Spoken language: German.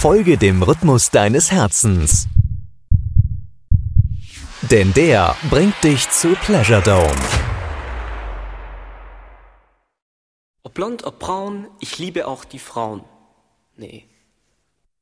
Folge dem Rhythmus deines Herzens. Denn der bringt dich zu Pleasure Dome. Ob blond, ob braun, ich liebe auch die Frauen. Nee,